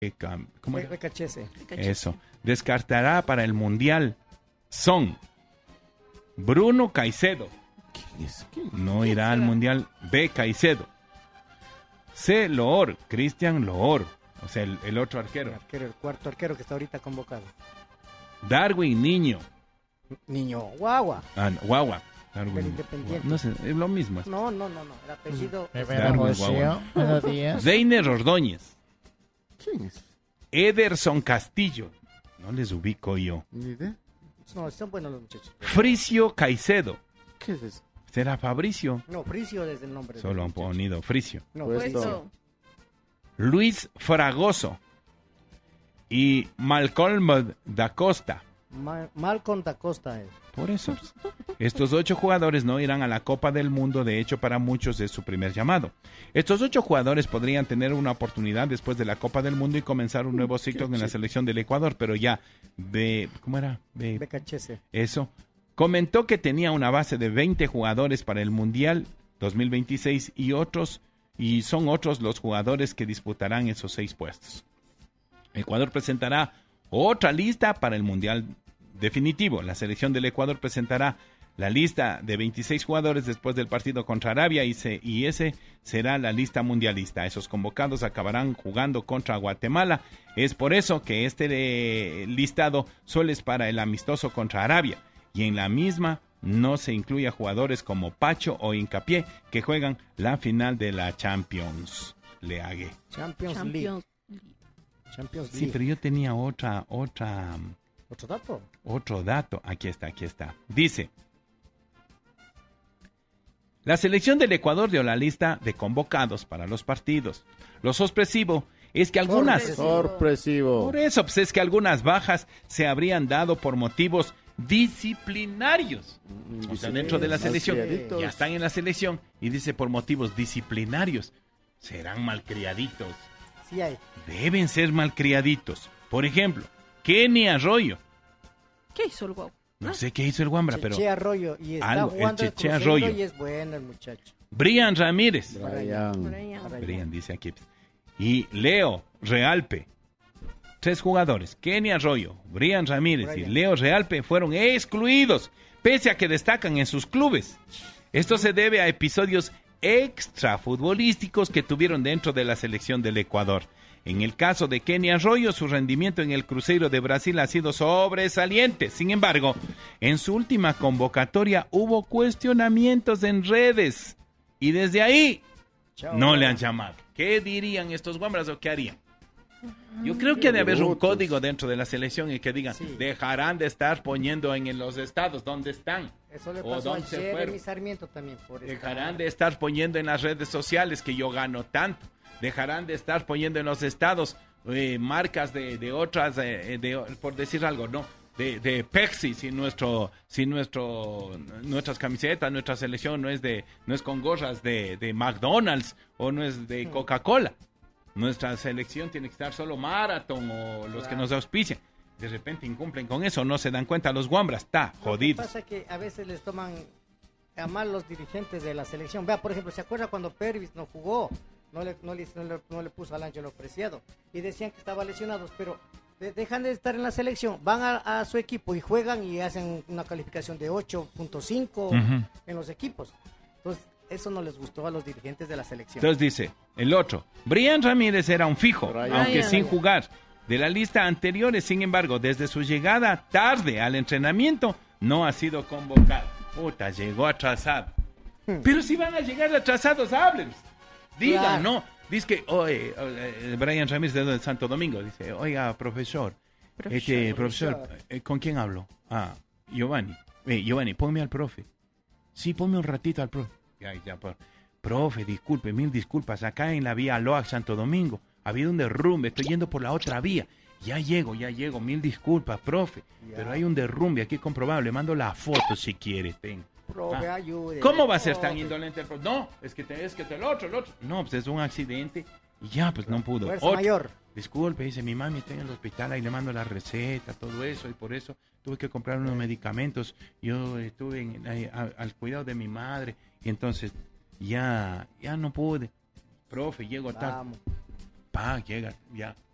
¿Cómo era? BKHS. Eso. Descartará para el Mundial son Bruno Caicedo. No irá al Mundial. B. Caicedo. C. Loor. Cristian Loor. O sea, el otro arquero. El cuarto arquero que está ahorita convocado. Darwin Niño. Niño Guagua. Guagua. Del Darwin. Independiente. No sé, es lo mismo. No. El apellido. Darwin Guagua. Buenos días. Deiner Ordóñez. ¿Quién es? Ederson Castillo. No les ubico yo. Ni idea. No, son buenos los muchachos. Fricio Caicedo. ¿Qué es eso? ¿Será Fabricio? No, Fricio desde el nombre. Solo han ponido Fricio. No, Puesto. Fricio. Luis Fragoso y Malcolm da Costa. Malcolm da Costa. Por eso, estos 8 jugadores no irán a la Copa del Mundo, de hecho para muchos es su primer llamado. Estos 8 jugadores podrían tener una oportunidad después de la Copa del Mundo y comenzar un nuevo ciclo en la selección del Ecuador, pero ya, ¿cómo era? BKHS. Eso. Comentó que tenía una base de 20 jugadores para el Mundial 2026 y son otros los jugadores que disputarán esos 6 puestos. Ecuador presentará otra lista para el Mundial definitivo. La selección del Ecuador presentará la lista de 26 jugadores después del partido contra Arabia y ese será la lista mundialista. Esos convocados acabarán jugando contra Guatemala. Es por eso que este listado solo es para el amistoso contra Arabia y en la misma no se incluye a jugadores como Pacho o Hincapié que juegan la final de la Champions League. Champions League. Sí, pero yo tenía ¿Otro dato? otro dato. Aquí está. Dice, la selección del Ecuador dio la lista de convocados para los partidos. Lo sorpresivo es que algunas... Sorpresivo. Por eso, pues es que algunas bajas se habrían dado por motivos disciplinarios. O sea, dentro de la selección, ya están en la selección y dice por motivos disciplinarios. Serán malcriaditos. Sí hay. Deben ser malcriaditos. Por ejemplo, Kenny Arroyo. ¿Qué hizo el guau? No sé qué hizo el Wambra, pero... Cheche Arroyo. Y está jugando el Cheche Cruzeiro Arroyo. y es bueno el muchacho. Brian Ramírez. Brian. Dice aquí. Y Leo Realpe. 3 jugadores, Kenny Arroyo, Brian Ramírez y Leo Realpe fueron excluidos, pese a que destacan en sus clubes. Esto se debe a episodios extrafutbolísticos que tuvieron dentro de la selección del Ecuador. En el caso de Kenny Arroyo, su rendimiento en el Cruzeiro de Brasil ha sido sobresaliente. Sin embargo, en su última convocatoria hubo cuestionamientos en redes y desde ahí no le han llamado. ¿Qué dirían estos guambras o qué harían? Yo creo que ha de haber un código dentro de la selección y que digan, dejarán de estar poniendo en los estados donde están. Eso le o pasó a dónde se Jeremy fueron. Sarmiento también. Dejarán de estar poniendo en las redes sociales que yo gano tanto. Dejarán de estar poniendo en los estados marcas de otras, por decir algo, ¿no? De Pepsi, si nuestras camisetas, nuestra selección no es con gorras de McDonald's o no es de Coca-Cola. Nuestra selección tiene que estar solo Marathon o los que nos auspician. De repente incumplen con eso, no se dan cuenta los guambras, está jodido. Lo que pasa es que a veces les toman a mal los dirigentes de la selección. Vea, por ejemplo, ¿se acuerda cuando Pervis no jugó? No le puso al Ángelo Preciado. Y decían que estaba lesionados, pero dejan de estar en la selección, van a su equipo y juegan y hacen una calificación de 8.5 en los equipos. Entonces, eso no les gustó a los dirigentes de la selección. Entonces dice, el otro, Brian Ramírez era un fijo, aunque sin jugar. De la lista anteriores, sin embargo, desde su llegada tarde al entrenamiento, no ha sido convocado. Puta, llegó atrasado. Pero si van a llegar atrasados, háblenles. Digan, Claro. no. Dice que, Brian Ramírez de Santo Domingo, dice, oiga, profesor, ¿con quién hablo? Giovanni. Giovanni, ponme al profe. Sí, ponme un ratito al profe. Ya, profe, disculpe, mil disculpas. Acá en la vía Loac Santo Domingo ha habido un derrumbe. Estoy yendo por la otra vía. Ya llego, mil disculpas, profe. Pero hay un derrumbe aquí comprobado. Le mando la foto si quiere. Profe, ayude. ¿Cómo va a ser tan indolente el profe? No, es que el otro. No, pues es un accidente. Y ya, pues no pudo. Fuerza mayor. Disculpe, dice, mi mami está en el hospital, ahí le mando la receta, todo eso, y por eso tuve que comprar unos medicamentos. Yo estuve al cuidado de mi madre, y entonces ya no pude. Profe, llego tarde. Llega, ya.